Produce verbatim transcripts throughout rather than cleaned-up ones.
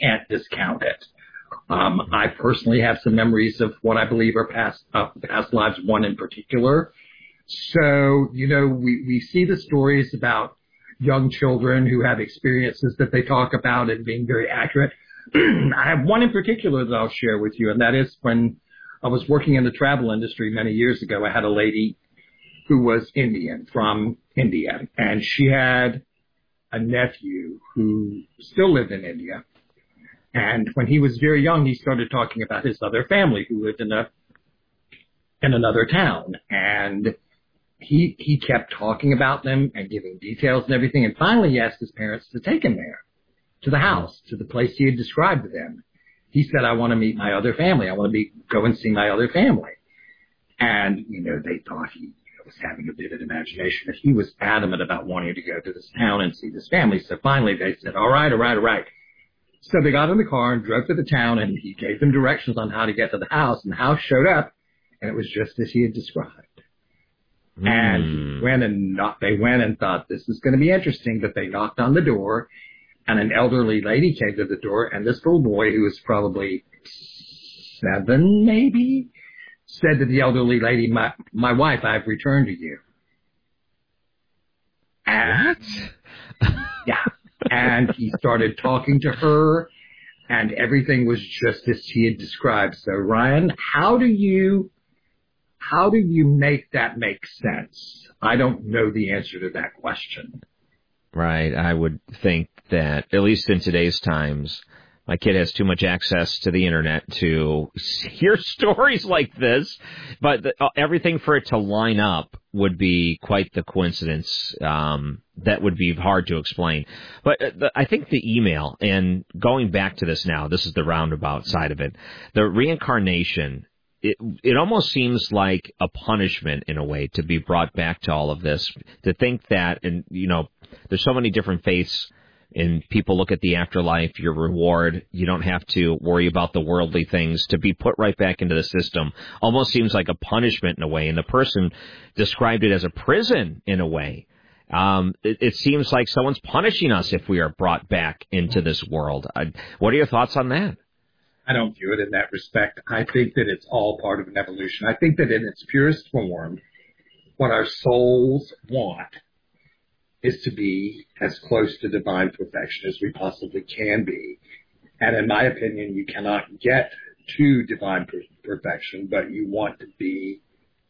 can't discount it. Um, I personally have some memories of what I believe are past, uh, past lives, one in particular. So, you know, we, we see the stories about young children who have experiences that they talk about and being very accurate. I have one in particular that I'll share with you, and that is when I was working in the travel industry many years ago. I had a lady who was Indian, from India, and she had a nephew who still lived in India. And when he was very young, he started talking about his other family who lived in a in another town. And he he kept talking about them and giving details and everything. And finally, he asked his parents to take him there, to the house, to the place he had described to them. He said, I want to meet my other family. I want to be, go and see my other family. And, you know, they thought he you know, was having a vivid imagination. But he was adamant about wanting to go to this town and see this family. So finally they said, all right, all right, all right. So they got in the car and drove to the town, and he gave them directions on how to get to the house. And the house showed up, and it was just as he had described. Mm. And he went and knocked, they went and thought, this is going to be interesting. But they knocked on the door, and an elderly lady came to the door, and this little boy, who was probably seven, maybe, said to the elderly lady, my, my wife, I've returned to you. And, what? Yeah. And he started talking to her, and everything was just as he had described. So, Ryan, how do you, how do you make that make sense? I don't know the answer to that question. Right. I would think that, at least in today's times, my kid has too much access to the internet to hear stories like this. But the, everything for it to line up would be quite the coincidence. Um, that would be hard to explain. But the, I think the email, and going back to this now, this is the roundabout side of it, the reincarnation, it, it almost seems like a punishment in a way to be brought back to all of this, to think that, and you know, there's so many different faiths, and people look at the afterlife, your reward, you don't have to worry about the worldly things, to be put right back into the system almost seems like a punishment in a way, and the person described it as a prison in a way. Um, it, it seems like someone's punishing us if we are brought back into this world. I, what are your thoughts on that? I don't view it in that respect. I think that it's all part of an evolution. I think that in its purest form, what our souls want is to be as close to divine perfection as we possibly can be. And in my opinion, you cannot get to divine per- perfection, but you want to be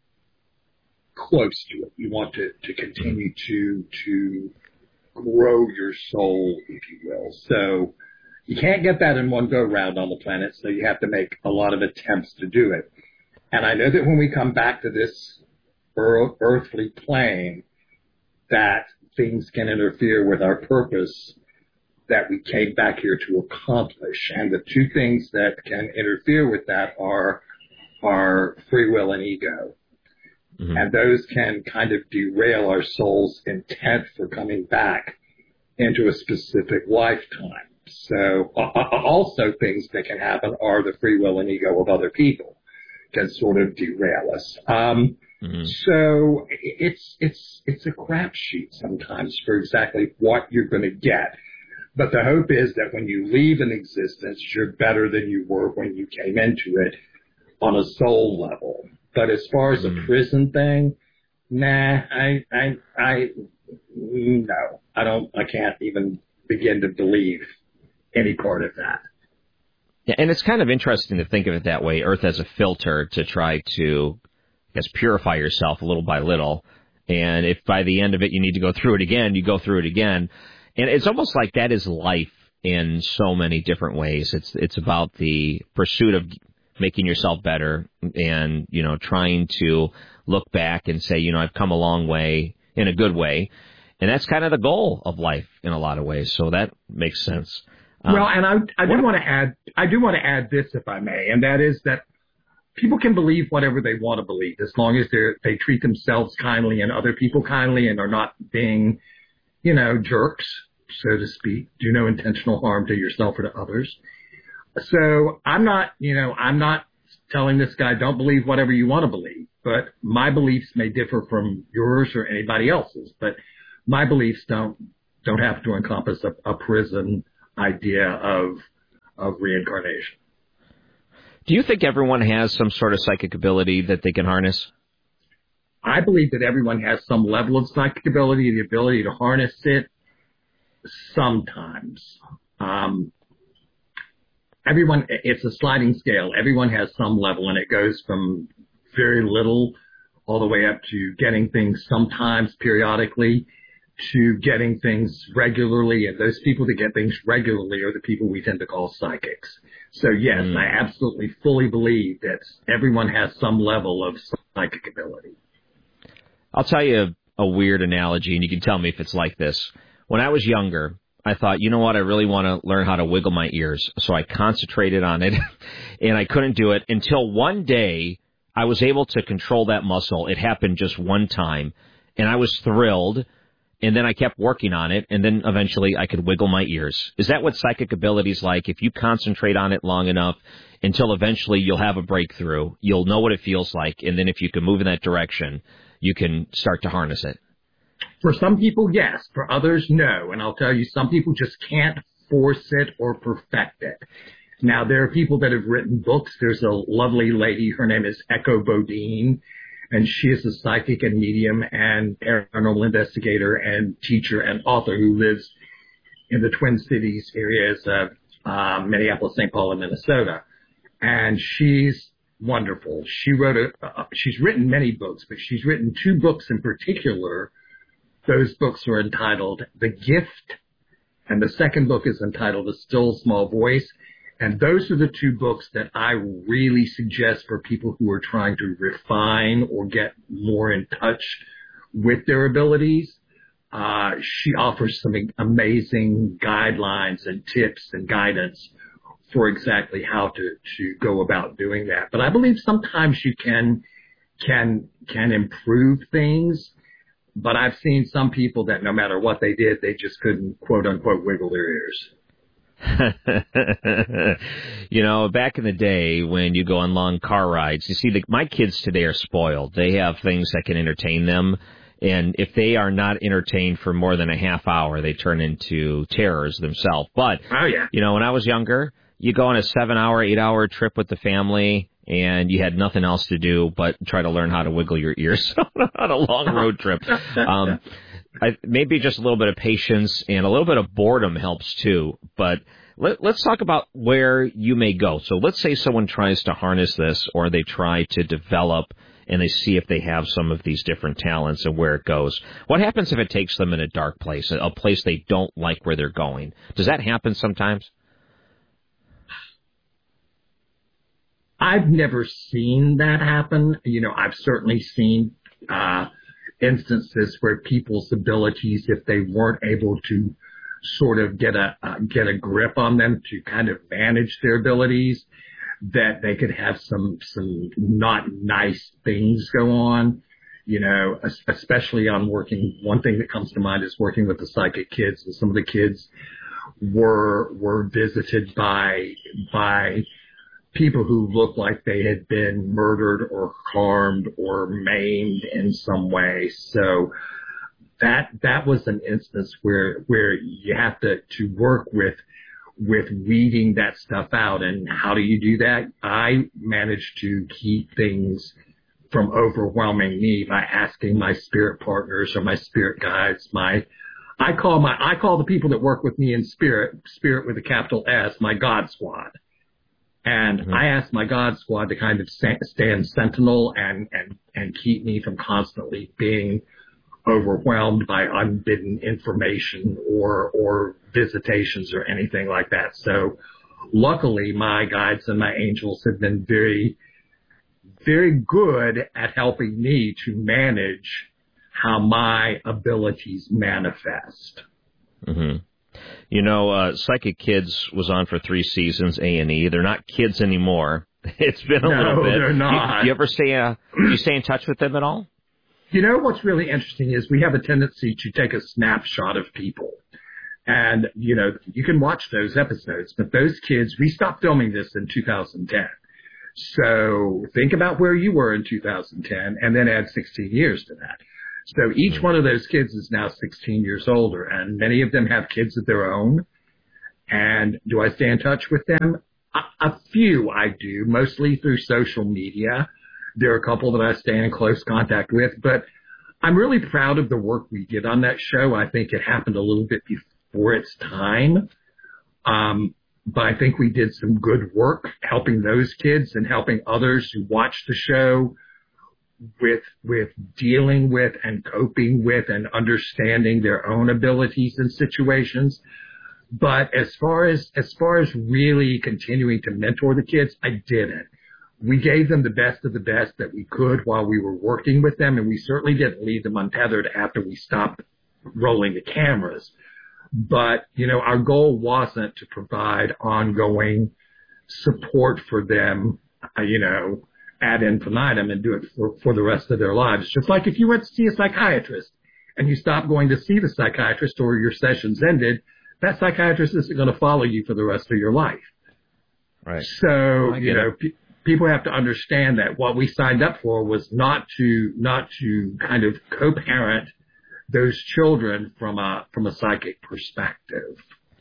close to it. You want to, to continue to, to grow your soul, if you will. So you can't get that in one go round on the planet, so you have to make a lot of attempts to do it. And I know that when we come back to this earthly plane, that things can interfere with our purpose that we came back here to accomplish. And the two things that can interfere with that are, are free will and ego. Mm-hmm. And those can kind of derail our soul's intent for coming back into a specific lifetime. So uh, also things that can happen are the free will and ego of other people can sort of derail us. Um, mm-hmm. So it's it's it's a crapshoot sometimes for exactly what you're going to get. But the hope is that when you leave an existence, you're better than you were when you came into it on a soul level. But as far as mm-hmm. a prison thing, nah, I I I no, I don't. I can't even begin to believe any part of that. Yeah, and it's kind of interesting to think of it that way. Earth as a filter to try to, I guess, purify yourself little by little. And if by the end of it you need to go through it again, you go through it again. And it's almost like that is life in so many different ways. It's it's about the pursuit of making yourself better and, you know, trying to look back and say, you know, I've come a long way in a good way. And that's kind of the goal of life in a lot of ways. So that makes sense. Um, well, and I, I do want to add, I do want to add this, if I may, and that is that people can believe whatever they want to believe as long as they they treat themselves kindly and other people kindly and are not being, you know, jerks, so to speak, do no intentional harm to yourself or to others. So I'm not, you know, I'm not telling this guy don't believe whatever you want to believe, but my beliefs may differ from yours or anybody else's, but my beliefs don't don't have to encompass a, a prison idea of of reincarnation. Do you think everyone has some sort of psychic ability that they can harness? I believe that everyone has some level of psychic ability, the ability to harness it sometimes. Um, everyone, it's a sliding scale. Everyone has some level, and it goes from very little all the way up to getting things sometimes periodically to getting things regularly. And those people that get things regularly are the people we tend to call psychics. So, yes, mm. I absolutely fully believe that everyone has some level of psychic ability. I'll tell you a weird analogy, and you can tell me if it's like this. When I was younger, I thought, you know what, I really want to learn how to wiggle my ears. So I concentrated on it, and I couldn't do it until one day I was able to control that muscle. It happened just one time, and I was thrilled, and then I kept working on it, and then eventually I could wiggle my ears. Is that what psychic ability is like? If you concentrate on it long enough until eventually you'll have a breakthrough, you'll know what it feels like, and then if you can move in that direction, you can start to harness it. For some people, yes. For others, no. And I'll tell you, some people just can't force it or perfect it. Now, there are people that have written books. There's a lovely lady. Her name is Echo Bodine, and she is a psychic and medium and paranormal investigator and teacher and author who lives in the Twin Cities areas of uh, Minneapolis, Saint Paul, and Minnesota. And she's wonderful. She wrote a, uh, she's written many books, but she's written two books in particular. Those books are entitled The Gift, and the second book is entitled A Still Small Voice. And those are the two books that I really suggest for people who are trying to refine or get more in touch with their abilities. Uh, she offers some amazing guidelines and tips and guidance for exactly how to, to go about doing that. But I believe sometimes you can, can, can improve things. But I've seen some people that no matter what they did, they just couldn't, quote unquote, wiggle their ears. You know, back in the day when you go on long car rides, you see, the, my kids today are spoiled. They have things that can entertain them. And if they are not entertained for more than a half hour, they turn into terrors themselves. But, oh, yeah. you know, when I was younger, you go on a seven-hour, eight-hour trip with the family, and you had nothing else to do but try to learn how to wiggle your ears on a long road trip. Um, I, maybe just a little bit of patience and a little bit of boredom helps too. But let, let's talk about where you may go. So let's say someone tries to harness this, or they try to develop and they see if they have some of these different talents and where it goes. What happens if it takes them in a dark place, a place they don't like where they're going? Does that happen sometimes? I've never seen that happen. You know, I've certainly seen uh, instances where people's abilities, if they weren't able to sort of get a uh, get a grip on them to kind of manage their abilities, that they could have some some not nice things go on. You know, especially on working. One thing that comes to mind is working with the psychic kids, and some of the kids were were visited by by. people who looked like they had been murdered or harmed or maimed in some way. So that that was an instance where where you have to, to work with with weeding that stuff out. And how do you do that? I managed to keep things from overwhelming me by asking my spirit partners or my spirit guides, my I call my I call the people that work with me in spirit, spirit with a capital S, my God squad. And mm-hmm. I asked my God squad to kind of stand sentinel and, and, and keep me from constantly being overwhelmed by unbidden information or, or visitations or anything like that. So luckily my guides and my angels have been very, very good at helping me to manage how my abilities manifest. Mm-hmm. You know, uh, Psychic Kids was on for three seasons, A and E. They're not kids anymore. It's been a no, little bit. They're not. You, you ever stay, uh, do you stay in touch with them at all? You know, what's really interesting is we have a tendency to take a snapshot of people. And, you know, you can watch those episodes, but those kids, we stopped filming this in two thousand ten. So think about where you were in two thousand ten and then add sixteen years to that. So each one of those kids is now sixteen years older, and many of them have kids of their own. And do I stay in touch with them? A, a few I do, mostly through social media. There are a couple that I stay in close contact with, but I'm really proud of the work we did on that show. I think it happened a little bit before its time. Um, but I think we did some good work helping those kids and helping others who watched the show with, with dealing with and coping with and understanding their own abilities and situations. But as far as, as far as really continuing to mentor the kids, I didn't. We gave them the best of the best that we could while we were working with them, and we certainly didn't leave them untethered after we stopped rolling the cameras. But, you know, our goal wasn't to provide ongoing support for them, uh, you know, ad infinitum and do it for, for the rest of their lives. Just like if you went to see a psychiatrist and you stopped going to see the psychiatrist or your sessions ended, that psychiatrist isn't going to follow you for the rest of your life. Right. So, you know, pe- people have to understand that what we signed up for was not to, not to kind of co-parent those children from a, from a psychic perspective.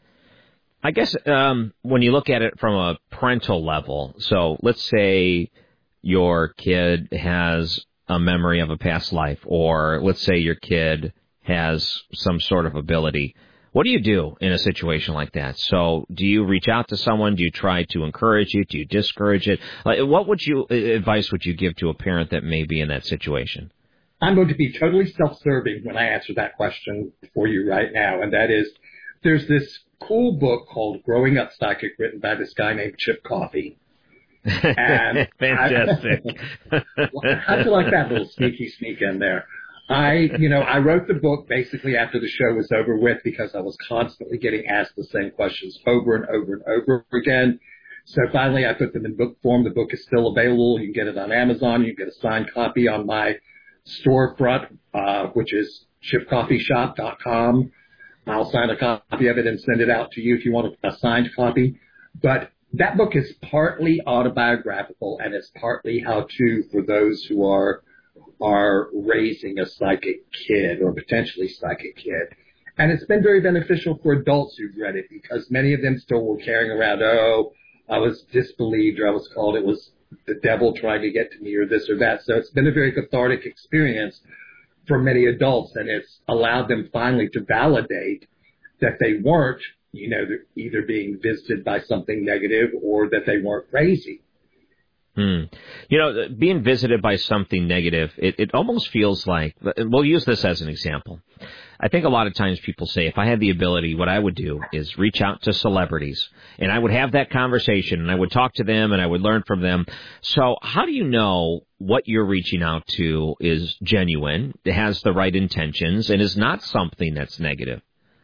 I guess, um, when you look at it from a parental level, so let's say your kid has a memory of a past life, or let's say your kid has some sort of ability. What do you do in a situation like that? So do you reach out to someone? Do you try to encourage it? Do you discourage it? Like, what would you advice would you give to a parent that may be in that situation? I'm going to be totally self-serving when I answer that question for you right now, and that is, there's this cool book called Growing Up Psychic written by this guy named Chip Coffey. And Fantastic. I, how'd you like that little sneaky sneak in there? I, you know, I wrote the book basically after the show was over with because I was constantly getting asked the same questions over and over and over again. So finally I put them in book form. The book is still available. You can get it on Amazon. You can get a signed copy on my storefront, uh, which is chip coffee shop dot com. I'll sign a copy of it and send it out to you if you want a signed copy. But that book is partly autobiographical and it's partly how-to for those who are are raising a psychic kid or potentially psychic kid. And it's been very beneficial for adults who've read it because many of them still were carrying around, oh, I was disbelieved or I was called, it was the devil trying to get to me or this or that. So it's been a very cathartic experience for many adults, and it's allowed them finally to validate that they weren't, you know, either being visited by something negative or that they weren't crazy. Hmm. You know, being visited by something negative, it, it almost feels like, we'll use this as an example. I think a lot of times people say, if I had the ability, what I would do is reach out to celebrities, and I would have that conversation, and I would talk to them, and I would learn from them. So how do you know what you're reaching out to is genuine, has the right intentions, and is not something that's negative?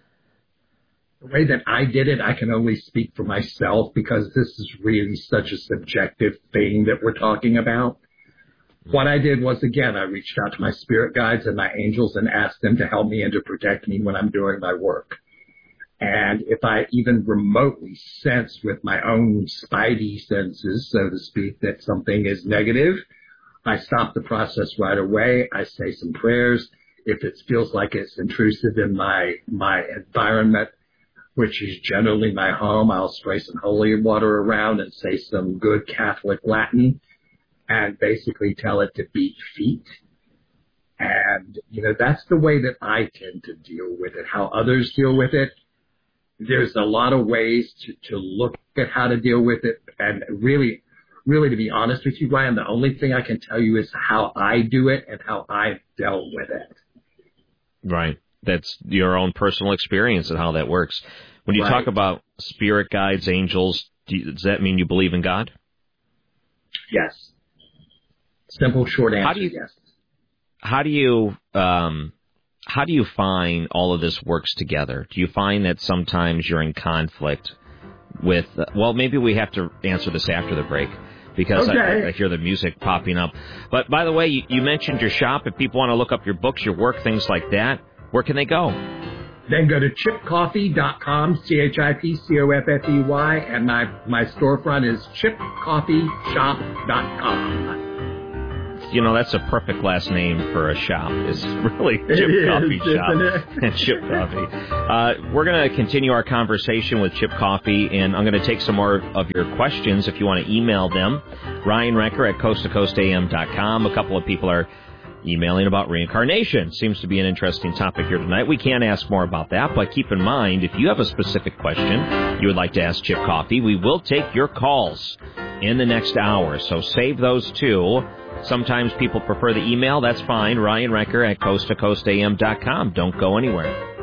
The way that I did it, I can only speak for myself because this is really such a subjective thing that we're talking about. What I did was, again, I reached out to my spirit guides and my angels and asked them to help me and to protect me when I'm doing my work. And if I even remotely sense with my own spidey senses, so to speak, that something is negative, I stop the process right away. I say some prayers. If it feels like it's intrusive in my, my environment, which is generally my home, I'll spray some holy water around and say some good Catholic Latin and basically tell it to beat feet. And, you know, that's the way that I tend to deal with it. How others deal with it, there's a lot of ways to, to look at how to deal with it. And really, really, to be honest with you, Brian, the only thing I can tell you is how I do it and how I've dealt with it. Right. That's your own personal experience and how that works. When you Right. talk about spirit guides, angels, do you, does that mean you believe in God? Yes. Simple, short answer, how do you, yes. How do you, um, how do you find all of this works together? Do you find that sometimes you're in conflict with, uh, well, maybe we have to answer this after the break because okay. I, I hear the music popping up. But by the way, you, you mentioned your shop. If people want to look up your books, your work, things like that, where can they go? Then go to chip coffee dot com, C H I P C O F F E Y, and my, my storefront is chip coffee shop dot com. you know, that's a perfect last name for a shop. It's really Chip it Coffee is, Shop and Chip Coffee. Uh, we're going to continue our conversation with Chip Coffee, and I'm going to take some more of your questions if you want to email them. Ryan Recker at coast to coast a m dot com. A couple of people are emailing about reincarnation. Seems to be an interesting topic here tonight. We can ask more about that, but keep in mind, if you have a specific question you would like to ask Chip Coffee, we will take your calls in the next hour. So save those two. Sometimes people prefer the email. That's fine. Ryan Recker at coast to coast a m dot com. Don't go anywhere.